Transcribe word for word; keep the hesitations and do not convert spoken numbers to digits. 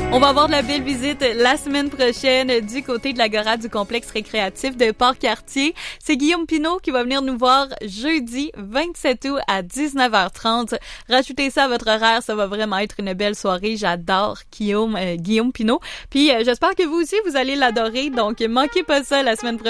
On va avoir de la belle visite la semaine prochaine du côté de l'Agora du complexe récréatif de Port-Cartier. C'est Guillaume Pinault qui va venir nous voir jeudi vingt-sept août à dix-neuf heures trente. Rajoutez ça à votre horaire, ça va vraiment être une belle soirée. J'adore Guillaume, euh, Guillaume Pinault. Puis euh, j'espère que vous aussi, vous allez l'adorer. Donc, manquez pas ça la semaine prochaine.